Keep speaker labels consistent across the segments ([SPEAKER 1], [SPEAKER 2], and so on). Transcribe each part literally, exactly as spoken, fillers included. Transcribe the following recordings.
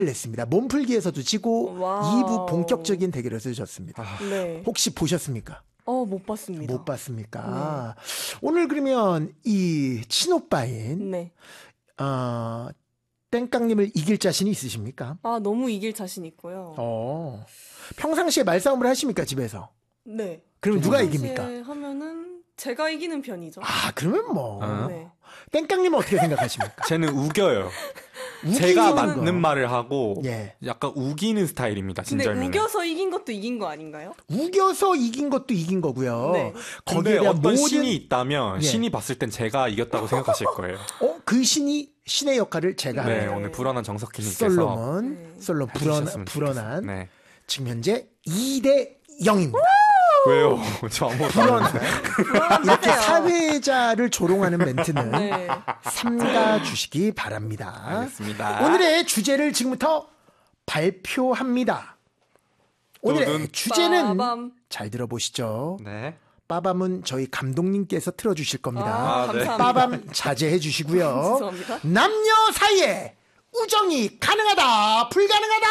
[SPEAKER 1] 냈습니다. 몸풀기에서도 지고
[SPEAKER 2] 와우.
[SPEAKER 1] 이 부 본격적인 대결에서 졌습니다.
[SPEAKER 2] 아. 네.
[SPEAKER 1] 혹시 보셨습니까?
[SPEAKER 2] 어, 못 봤습니다.
[SPEAKER 1] 못 봤습니까? 네. 오늘 그러면 이 친오빠인
[SPEAKER 2] 네.
[SPEAKER 1] 어, 땡깡님을 이길 자신이 있으십니까?
[SPEAKER 2] 아, 너무 이길 자신 있고요.
[SPEAKER 1] 어. 평상시에 말싸움을 하십니까, 집에서?
[SPEAKER 2] 네.
[SPEAKER 1] 그럼 누가 이깁니까?
[SPEAKER 2] 하면은 제가 이기는 편이죠.
[SPEAKER 1] 아, 그러면 뭐.
[SPEAKER 3] 어.
[SPEAKER 2] 네.
[SPEAKER 1] 땡깡님은 어떻게 생각하십니까?
[SPEAKER 3] 쟤는 우겨요.
[SPEAKER 1] 우기는
[SPEAKER 3] 제가
[SPEAKER 1] 거.
[SPEAKER 3] 맞는 말을 하고
[SPEAKER 1] 예.
[SPEAKER 3] 약간 우기는 스타일입니다.
[SPEAKER 2] 근데
[SPEAKER 3] 진절미는.
[SPEAKER 2] 우겨서 이긴 것도 이긴 거 아닌가요?
[SPEAKER 1] 우겨서 이긴 것도 이긴 거고요.
[SPEAKER 2] 네.
[SPEAKER 1] 거기에
[SPEAKER 3] 근데
[SPEAKER 1] 대한
[SPEAKER 3] 어떤
[SPEAKER 1] 모든
[SPEAKER 3] 신이 있다면
[SPEAKER 1] 예.
[SPEAKER 3] 신이 봤을 땐 제가 이겼다고 생각하실 거예요.
[SPEAKER 1] 어, 그 신이 신의 역할을 제가
[SPEAKER 3] 네,
[SPEAKER 1] 하네요.
[SPEAKER 3] 오늘 불안한 정석희님께서
[SPEAKER 1] 솔로몬,
[SPEAKER 2] 네.
[SPEAKER 1] 솔로 불안,
[SPEAKER 3] 해주셨으면
[SPEAKER 1] 불안한
[SPEAKER 3] 좋겠어요. 네.
[SPEAKER 1] 지금 현재 이 대 영입니다.
[SPEAKER 3] 왜요? 저 아무것도 안 했는데.
[SPEAKER 1] 이렇게 사회자를 조롱하는 멘트는
[SPEAKER 2] 네.
[SPEAKER 1] 삼가 주시기 바랍니다.
[SPEAKER 3] 알겠습니다.
[SPEAKER 1] 오늘의 주제를 지금부터 발표합니다. 오늘의
[SPEAKER 3] 두둔.
[SPEAKER 1] 주제는
[SPEAKER 2] 빠밤.
[SPEAKER 1] 잘 들어보시죠.
[SPEAKER 3] 네.
[SPEAKER 1] 빠밤은 저희 감독님께서 틀어주실 겁니다.
[SPEAKER 2] 아,
[SPEAKER 3] 아, 네.
[SPEAKER 2] 감사합니다.
[SPEAKER 1] 빠밤 자제해 주시고요.
[SPEAKER 2] 죄송합니다.
[SPEAKER 1] 남녀 사이에 우정이 가능하다, 불가능하다.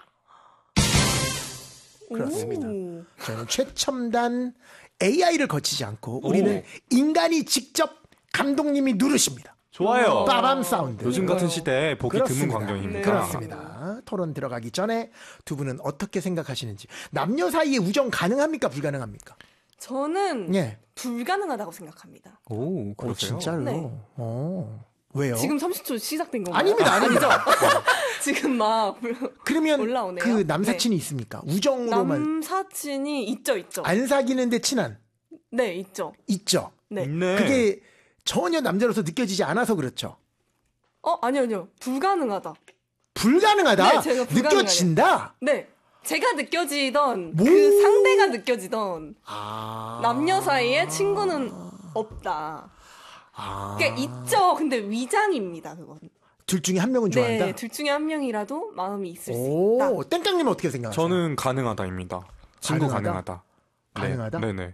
[SPEAKER 1] 그렇습니다.
[SPEAKER 2] 오.
[SPEAKER 1] 저는 최첨단 에이아이를 거치지 않고 우리는
[SPEAKER 3] 오.
[SPEAKER 1] 인간이 직접 감독님이 누르십니다.
[SPEAKER 3] 좋아요.
[SPEAKER 1] 빠밤 사운드.
[SPEAKER 3] 요즘 같은 시대에 보기 드문
[SPEAKER 1] 그렇습니다.
[SPEAKER 3] 광경입니다.
[SPEAKER 2] 네.
[SPEAKER 1] 그렇습니다. 토론 들어가기 전에 두 분은 어떻게 생각하시는지. 남녀 사이에 우정 가능합니까? 불가능합니까?
[SPEAKER 2] 저는
[SPEAKER 1] 예.
[SPEAKER 2] 불가능하다고 생각합니다.
[SPEAKER 3] 오,
[SPEAKER 1] 오,
[SPEAKER 3] 그러세요?
[SPEAKER 1] 진짜로?
[SPEAKER 2] 네.
[SPEAKER 1] 어. 왜요?
[SPEAKER 2] 지금 삼십 초 시작된 건가요?
[SPEAKER 1] 아닙니다, 아닙니다.
[SPEAKER 2] 지금 막 불-
[SPEAKER 1] 그러면
[SPEAKER 2] 올라오네요.
[SPEAKER 1] 그 남사친이 있습니까? 우정으로만
[SPEAKER 2] 남사친이 있죠, 있죠.
[SPEAKER 1] 안 사귀는데 친한
[SPEAKER 2] 네, 있죠.
[SPEAKER 1] 있죠.
[SPEAKER 2] 네.
[SPEAKER 3] 네.
[SPEAKER 1] 그게 전혀 남자로서 느껴지지 않아서 그렇죠.
[SPEAKER 2] 어, 아니요, 아니요. 불가능하다.
[SPEAKER 1] 불가능하다.
[SPEAKER 2] 네, 제가 불가능하게.
[SPEAKER 1] 느껴진다.
[SPEAKER 2] 네. 제가 느껴지던
[SPEAKER 1] 뭐?
[SPEAKER 2] 그 상대가 느껴지던
[SPEAKER 1] 아.
[SPEAKER 2] 남녀 사이에 친구는 없다.
[SPEAKER 1] 아.
[SPEAKER 2] 그러니까 있죠. 근데 위장입니다, 그건.
[SPEAKER 1] 둘 중에 한 명은 좋아한다.
[SPEAKER 2] 네, 둘 중에 한 명이라도 마음이 있을 수
[SPEAKER 1] 오,
[SPEAKER 2] 있다.
[SPEAKER 1] 땡깡님은 어떻게 생각하세요?
[SPEAKER 3] 저는 가능하다입니다. 친구
[SPEAKER 1] 가능하다?
[SPEAKER 3] 가능하다. 네.
[SPEAKER 1] 가능하다?
[SPEAKER 3] 네네.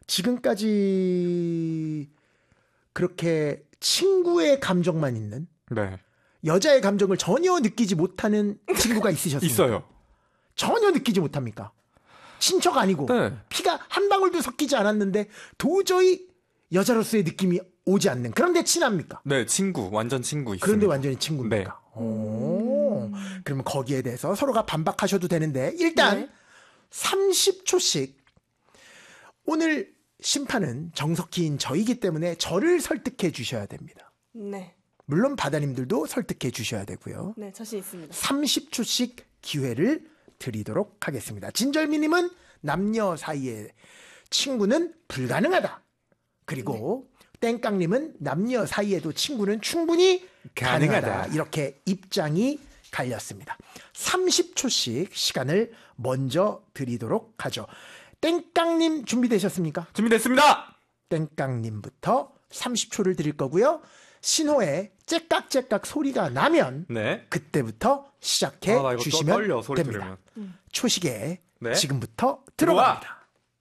[SPEAKER 1] 지금까지 그렇게 친구의 감정만 있는
[SPEAKER 3] 네.
[SPEAKER 1] 여자의 감정을 전혀 느끼지 못하는 친구가 있으셨습니까?
[SPEAKER 3] 있어요.
[SPEAKER 1] 전혀 느끼지 못합니까? 친척 아니고
[SPEAKER 3] 네.
[SPEAKER 1] 피가 한 방울도 섞이지 않았는데 도저히 여자로서의 느낌이 오지 않는. 그런데 친합니까?
[SPEAKER 3] 네, 친구. 완전 친구 있습니다.
[SPEAKER 1] 그런데 완전히 친구입니까?
[SPEAKER 3] 네.
[SPEAKER 1] 오, 그러면 거기에 대해서 서로가 반박하셔도 되는데 일단
[SPEAKER 2] 네.
[SPEAKER 1] 삼십 초씩 오늘 심판은 정석희인 저이기 때문에 저를 설득해 주셔야 됩니다.
[SPEAKER 2] 네.
[SPEAKER 1] 물론 바다님들도 설득해 주셔야 되고요.
[SPEAKER 2] 네, 자신 있습니다.
[SPEAKER 1] 삼십 초씩 기회를 드리도록 하겠습니다. 진절미님은 남녀 사이의 친구는 불가능하다. 그리고 땡깡님은 남녀 사이에도 친구는 충분히 가능하다.
[SPEAKER 3] 가능하다.
[SPEAKER 1] 이렇게 입장이 갈렸습니다. 삼십 초씩 시간을 먼저 드리도록 하죠. 땡깡님 준비되셨습니까?
[SPEAKER 3] 준비됐습니다.
[SPEAKER 1] 땡깡님부터 삼십 초를 드릴 거고요. 신호에 째깍째깍 소리가 나면
[SPEAKER 3] 네.
[SPEAKER 1] 그때부터 시작해
[SPEAKER 3] 아, 나 이거
[SPEAKER 1] 주시면
[SPEAKER 3] 떨려, 소리
[SPEAKER 1] 됩니다.
[SPEAKER 3] 들으면.
[SPEAKER 1] 초시계
[SPEAKER 3] 네.
[SPEAKER 1] 지금부터
[SPEAKER 3] 들어와.
[SPEAKER 1] 들어갑니다.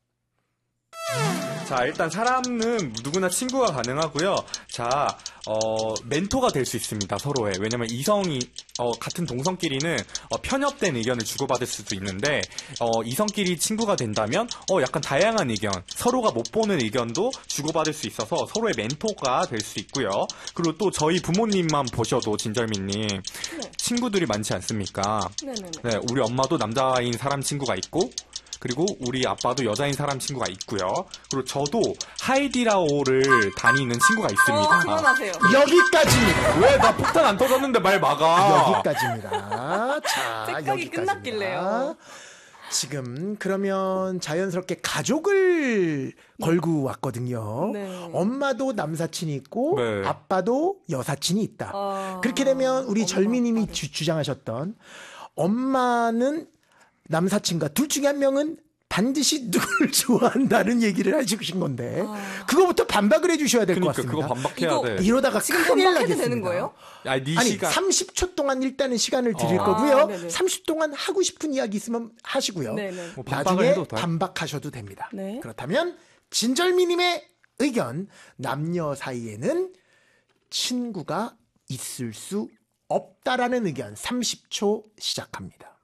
[SPEAKER 3] 자, 일단 사람은 누구나 친구가 가능하고요. 자, 어, 멘토가 될 수 있습니다, 서로의. 왜냐면 이성이, 어, 같은 동성끼리는, 어, 편협된 의견을 주고받을 수도 있는데, 어, 이성끼리 친구가 된다면, 어, 약간 다양한 의견, 서로가 못 보는 의견도 주고받을 수 있어서 서로의 멘토가 될 수 있고요. 그리고 또 저희 부모님만 보셔도, 진절미님,
[SPEAKER 2] 네.
[SPEAKER 3] 친구들이 많지 않습니까?
[SPEAKER 2] 네네네.
[SPEAKER 3] 네, 우리 엄마도 남자인 사람 친구가 있고, 그리고 우리 아빠도 여자인 사람 친구가 있고요. 그리고 저도 하이디라오를 다니는 친구가
[SPEAKER 2] 어,
[SPEAKER 3] 있습니다.
[SPEAKER 2] 그만하세요.
[SPEAKER 1] 여기까지입니다.
[SPEAKER 3] 왜 나 폭탄 안 터졌는데 말 막아?
[SPEAKER 1] 여기까지입니다. 자,
[SPEAKER 2] 째깍이
[SPEAKER 1] 여기까지입니다.
[SPEAKER 2] 끝났길래요.
[SPEAKER 1] 지금 그러면 자연스럽게 가족을 걸고 왔거든요.
[SPEAKER 2] 네.
[SPEAKER 1] 엄마도 남사친이 있고
[SPEAKER 3] 네.
[SPEAKER 1] 아빠도 여사친이 있다.
[SPEAKER 2] 아,
[SPEAKER 1] 그렇게 되면 우리
[SPEAKER 2] 엄마,
[SPEAKER 1] 절미님이
[SPEAKER 2] 아빠를.
[SPEAKER 1] 주, 주장하셨던 엄마는 남사친과 둘 중에 한 명은 반드시 누굴 좋아한다는 얘기를 해주신 건데
[SPEAKER 2] 아.
[SPEAKER 1] 그거부터 반박을 해주셔야 될 것
[SPEAKER 3] 그러니까
[SPEAKER 1] 같습니다.
[SPEAKER 3] 그거 반박해야
[SPEAKER 2] 이거
[SPEAKER 3] 돼.
[SPEAKER 1] 이러다가
[SPEAKER 2] 지금
[SPEAKER 1] 큰일
[SPEAKER 2] 반박해도
[SPEAKER 1] 나겠습니다.
[SPEAKER 2] 되는 거예요?
[SPEAKER 3] 야, 네
[SPEAKER 1] 아니
[SPEAKER 3] 시간.
[SPEAKER 1] 삼십 초 동안 일단은 시간을 드릴
[SPEAKER 3] 어.
[SPEAKER 1] 거고요.
[SPEAKER 2] 아, 네네.
[SPEAKER 1] 삼십 초 동안 하고 싶은 이야기 있으면 하시고요.
[SPEAKER 2] 네네.
[SPEAKER 3] 뭐 반박을
[SPEAKER 1] 나중에
[SPEAKER 3] 해도 돼.
[SPEAKER 1] 반박하셔도 됩니다.
[SPEAKER 2] 네.
[SPEAKER 1] 그렇다면 진절미님의 의견 남녀 사이에는 친구가 있을 수 없다라는 의견 삼십 초 시작합니다.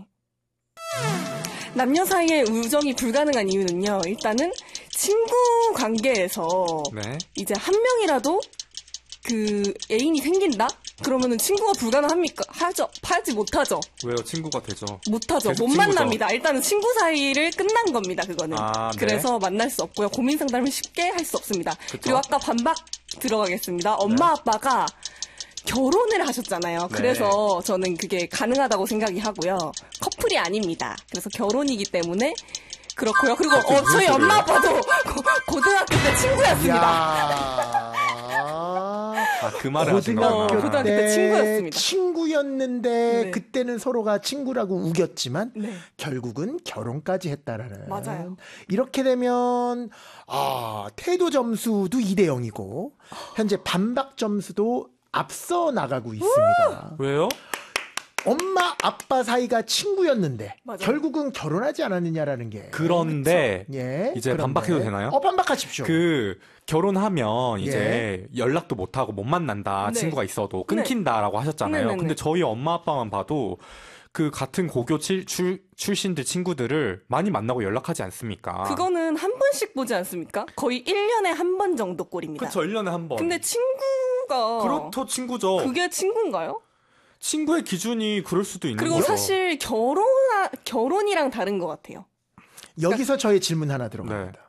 [SPEAKER 2] 남녀 사이에 우정이 불가능한 이유는요. 일단은 친구 관계에서
[SPEAKER 3] 네.
[SPEAKER 2] 이제 한 명이라도 그 애인이 생긴다? 그러면은 친구가 불가능합니까? 하죠. 하지 못하죠.
[SPEAKER 3] 왜요? 친구가 되죠.
[SPEAKER 2] 못하죠.
[SPEAKER 3] 계속
[SPEAKER 2] 못
[SPEAKER 3] 친구죠.
[SPEAKER 2] 만납니다. 일단은 친구 사이를 끝난 겁니다. 그거는.
[SPEAKER 3] 아, 네.
[SPEAKER 2] 그래서 만날 수 없고요. 고민 상담을 쉽게 할 수 없습니다.
[SPEAKER 3] 그쵸?
[SPEAKER 2] 그리고 아까 반박 들어가겠습니다. 엄마 아빠가 결혼을 하셨잖아요.
[SPEAKER 3] 네.
[SPEAKER 2] 그래서 저는 그게 가능하다고 생각이 하고요. 커플이 아닙니다. 그래서 결혼이기 때문에 그렇고요. 그리고
[SPEAKER 3] 갑자기
[SPEAKER 2] 어,
[SPEAKER 3] 무슨
[SPEAKER 2] 저희
[SPEAKER 3] 소리예요?
[SPEAKER 2] 엄마 아빠도 고, 고등학교 때 친구였습니다.
[SPEAKER 1] 이야.
[SPEAKER 3] 아, 그 말을 하신
[SPEAKER 1] 고등학교
[SPEAKER 3] 거구나.
[SPEAKER 2] 고등학교
[SPEAKER 1] 때
[SPEAKER 2] 때 친구였습니다.
[SPEAKER 1] 친구였는데
[SPEAKER 2] 네.
[SPEAKER 1] 그때는 서로가 친구라고 우겼지만
[SPEAKER 2] 네.
[SPEAKER 1] 결국은 결혼까지 했다라는.
[SPEAKER 2] 맞아요.
[SPEAKER 1] 이렇게 되면 아 태도 점수도 이 대 영이고 현재 반박 점수도 앞서 나가고 있습니다.
[SPEAKER 3] 왜요?
[SPEAKER 1] 엄마 아빠 사이가 친구였는데
[SPEAKER 2] 맞아요.
[SPEAKER 1] 결국은 결혼하지 않았느냐라는 게.
[SPEAKER 3] 그런데
[SPEAKER 1] 예,
[SPEAKER 3] 이제
[SPEAKER 1] 그런데.
[SPEAKER 3] 반박해도 되나요?
[SPEAKER 1] 어 반박하십시오.
[SPEAKER 3] 그 결혼하면 이제 연락도 못 하고 못 만난다.
[SPEAKER 2] 네.
[SPEAKER 3] 친구가 있어도 끊긴다라고 하셨잖아요.
[SPEAKER 2] 네네네.
[SPEAKER 3] 근데 저희 엄마 아빠만 봐도 그 같은 고교 칠, 출, 출신들 친구들을 많이 만나고 연락하지 않습니까?
[SPEAKER 2] 그거는 한 번씩 보지 않습니까? 거의 일 년에 한 번 정도 꼴입니다.
[SPEAKER 3] 그쵸, 일 년에 한 번.
[SPEAKER 2] 근데 친구가
[SPEAKER 3] 그렇죠, 친구죠.
[SPEAKER 2] 그게 친구인가요?
[SPEAKER 3] 친구의 기준이 그럴 수도 있는
[SPEAKER 2] 그리고
[SPEAKER 3] 거죠.
[SPEAKER 2] 사실 결혼 결혼이랑 다른 것 같아요.
[SPEAKER 1] 여기서 저의 질문 하나
[SPEAKER 3] 네.
[SPEAKER 1] 들어갑니다.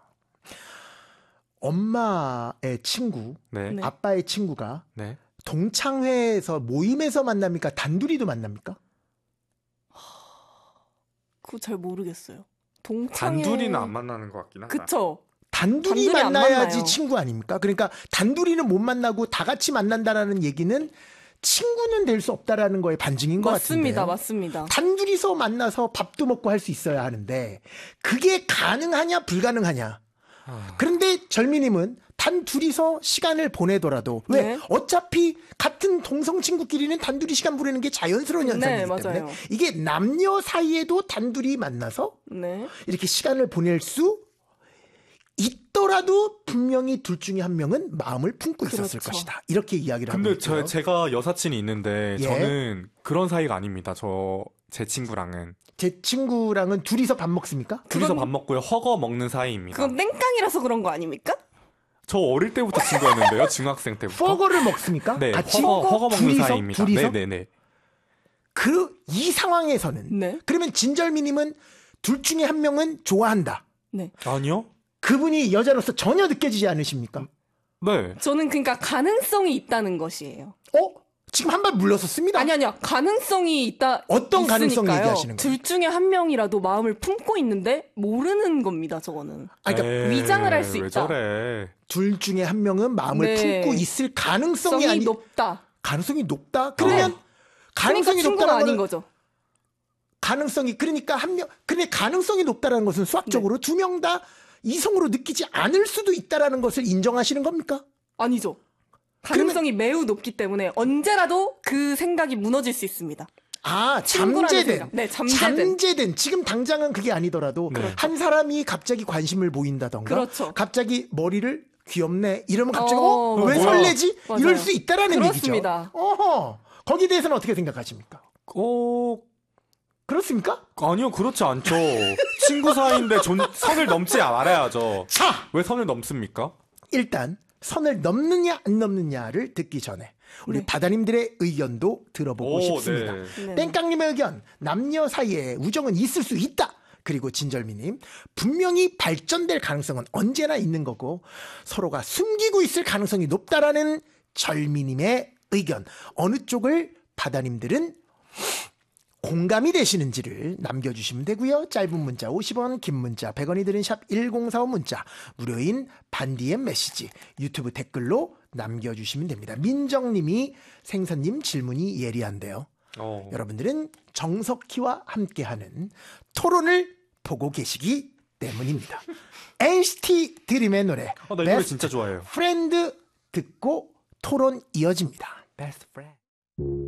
[SPEAKER 1] 엄마의 친구,
[SPEAKER 3] 네.
[SPEAKER 2] 네.
[SPEAKER 1] 아빠의 친구가
[SPEAKER 3] 네.
[SPEAKER 1] 동창회에서 모임에서 만납니까? 단둘이도 만납니까?
[SPEAKER 2] 그거 잘 모르겠어요. 동창회
[SPEAKER 3] 단둘이는 안 만나는 것 같긴 하다.
[SPEAKER 2] 그쵸.
[SPEAKER 1] 단둘이,
[SPEAKER 2] 단둘이 안
[SPEAKER 1] 만나야지
[SPEAKER 2] 만나요.
[SPEAKER 1] 친구 아닙니까? 그러니까 단둘이는 못 만나고 다 같이 만난다라는 얘기는 친구는 될 수 없다라는 거에 반증인 것
[SPEAKER 2] 맞습니다.
[SPEAKER 1] 같은데.
[SPEAKER 2] 맞습니다.
[SPEAKER 1] 단둘이서 만나서 밥도 먹고 할 수 있어야 하는데 그게 가능하냐 불가능하냐.
[SPEAKER 3] 아.
[SPEAKER 1] 그런데 절미님은 단 둘이서 시간을 보내더라도 왜
[SPEAKER 2] 네.
[SPEAKER 1] 어차피 같은 동성 친구끼리는 단둘이 시간 보내는 게 자연스러운
[SPEAKER 2] 네,
[SPEAKER 1] 현상이기
[SPEAKER 2] 맞아요.
[SPEAKER 1] 때문에 이게 남녀 사이에도 단둘이 만나서
[SPEAKER 2] 네.
[SPEAKER 1] 이렇게 시간을 보낼 수 있더라도 분명히 둘 중에 한 명은 마음을 품고 있었을
[SPEAKER 2] 그렇죠.
[SPEAKER 1] 것이다. 이렇게 이야기를 하고
[SPEAKER 3] 근데
[SPEAKER 1] 있고요.
[SPEAKER 3] 저, 제가 여사친이 있는데
[SPEAKER 1] 예.
[SPEAKER 3] 저는 그런 사이가 아닙니다. 저 제 친구랑은
[SPEAKER 1] 제 친구랑은 둘이서 밥 먹습니까?
[SPEAKER 3] 둘이서
[SPEAKER 2] 그건-
[SPEAKER 3] 밥 먹고요. 허거 먹는 사이입니다.
[SPEAKER 2] 그건 땡깡이라서 그런 거 아닙니까?
[SPEAKER 3] 저 어릴 때부터 친구였는데요. 중학생 때부터.
[SPEAKER 1] 퍼거를 먹습니까?
[SPEAKER 3] 네,
[SPEAKER 1] 같이
[SPEAKER 3] 허거, 허거 먹는
[SPEAKER 1] 둘이서?
[SPEAKER 3] 사이입니다.
[SPEAKER 1] 둘이서?
[SPEAKER 3] 네네네.
[SPEAKER 1] 그 이 상황에서는
[SPEAKER 2] 네.
[SPEAKER 1] 그러면 진절미님은 둘 중에 한 명은 좋아한다.
[SPEAKER 2] 네.
[SPEAKER 3] 아니요?
[SPEAKER 1] 그분이 여자로서 전혀 느껴지지 않으십니까?
[SPEAKER 3] 네.
[SPEAKER 2] 저는 그러니까 가능성이 있다는 것이에요.
[SPEAKER 1] 어? 지금 한 발 물러섰습니다.
[SPEAKER 2] 아니 아니요. 가능성이 있다.
[SPEAKER 1] 어떤 가능성
[SPEAKER 2] 있으니까요.
[SPEAKER 1] 얘기하시는 거예요?
[SPEAKER 2] 둘 중에 한 명이라도 마음을 품고 있는데 모르는 겁니다. 저거는.
[SPEAKER 1] 아, 그러니까
[SPEAKER 3] 에이,
[SPEAKER 2] 위장을 할수
[SPEAKER 3] 왜
[SPEAKER 2] 있다.
[SPEAKER 3] 저래?
[SPEAKER 1] 둘 중에 한 명은 마음을
[SPEAKER 2] 네.
[SPEAKER 1] 품고 있을 가능성이
[SPEAKER 2] 성이
[SPEAKER 1] 아니
[SPEAKER 2] 높다.
[SPEAKER 1] 가능성이 높다. 그러면
[SPEAKER 2] 그러니까
[SPEAKER 1] 가능성이
[SPEAKER 2] 친구가
[SPEAKER 1] 높다는
[SPEAKER 2] 아닌
[SPEAKER 1] 거는
[SPEAKER 2] 거죠.
[SPEAKER 1] 가능성이 그러니까 한 명 근데 가능성이 높다라는 것은 수학적으로
[SPEAKER 2] 네.
[SPEAKER 1] 두 명 다 이성으로 느끼지 않을 수도 있다라는 것을 인정하시는 겁니까?
[SPEAKER 2] 아니죠. 가능성이 매우 높기 때문에 언제라도 그 생각이 무너질 수 있습니다.
[SPEAKER 1] 아,
[SPEAKER 2] 친구라는
[SPEAKER 1] 잠재된.
[SPEAKER 2] 생각. 네, 잠재된.
[SPEAKER 1] 지금 당장은 그게 아니더라도
[SPEAKER 3] 네.
[SPEAKER 1] 한 사람이 갑자기 관심을 보인다던가
[SPEAKER 2] 그렇죠.
[SPEAKER 1] 갑자기 머리를 귀엽네 이러면 갑자기
[SPEAKER 2] 어,
[SPEAKER 1] 어, 왜
[SPEAKER 2] 맞아요.
[SPEAKER 1] 설레지?
[SPEAKER 2] 맞아요.
[SPEAKER 1] 이럴 수 있다라는
[SPEAKER 2] 그렇습니다.
[SPEAKER 1] 얘기죠. 어허. 거기에 대해서는 어떻게 생각하십니까?
[SPEAKER 3] 어,
[SPEAKER 1] 그렇습니까?
[SPEAKER 3] 아니요, 그렇지 않죠. 친구 사이인데 존, 선을 넘지 말아야죠.
[SPEAKER 1] 자,
[SPEAKER 3] 왜 선을 넘습니까?
[SPEAKER 1] 일단 선을 넘느냐 안 넘느냐를 듣기 전에 우리
[SPEAKER 2] 네.
[SPEAKER 1] 바다님들의 의견도 들어보고
[SPEAKER 3] 오,
[SPEAKER 1] 싶습니다.
[SPEAKER 3] 네.
[SPEAKER 2] 네.
[SPEAKER 1] 땡깡님의 의견, 남녀 사이에 우정은 있을 수 있다. 그리고 진절미님, 분명히 발전될 가능성은 언제나 있는 거고 서로가 숨기고 있을 가능성이 높다라는 절미님의 의견. 어느 쪽을 바다님들은 공감이 되시는지를 남겨주시면 되고요. 짧은 문자 오십 원, 긴 문자 백 원이 드는 샵 일공사오 문자, 무료인 반디엠 메시지, 유튜브 댓글로 남겨주시면 됩니다. 민정님이 생선님 질문이 예리한데요.
[SPEAKER 3] 어.
[SPEAKER 1] 여러분들은 정석희와 함께하는 토론을 보고 계시기 때문입니다. 엔시티 드림의 노래
[SPEAKER 3] 어, 나이 노래
[SPEAKER 1] Best
[SPEAKER 3] 진짜 좋아해요.
[SPEAKER 1] Friend 듣고 토론 이어집니다.
[SPEAKER 3] Best friend.